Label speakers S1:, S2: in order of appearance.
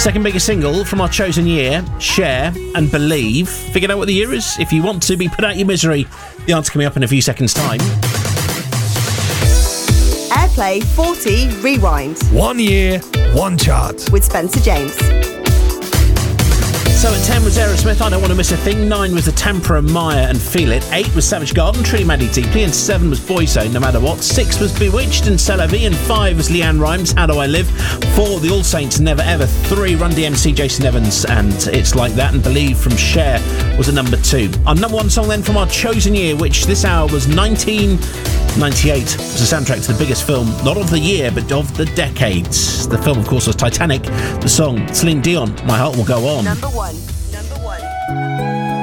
S1: Second biggest single from our chosen year, Cher and Believe. Figured out what the year is? If you want to be put out your misery, the answer coming up in a few seconds' time.
S2: Airplay 40 Rewind.
S3: 1 year, 1 chart.
S2: With Spencer James.
S1: So at 10 was Aerosmith, I Don't Want to Miss a Thing. 9 was The Tempera, Maya and Feel It. 8 was Savage Garden, Truly Maddie Deeply. And 7 was Boyzone, No Matter What. 6 was Bewitched and C'est La Vie. And 5 was Leanne Rimes, How Do I Live. 4, The All Saints, Never Ever. 3, Run DMC, Jason Evans and It's Like That. And Believe from Cher was at number 2. Our number 1 song then from our chosen year, which this hour was 1998. It was the soundtrack to the biggest film, not of the year, but of the decades. The film, of course, was Titanic. The song, Celine Dion, My Heart Will Go On.
S2: Number 1.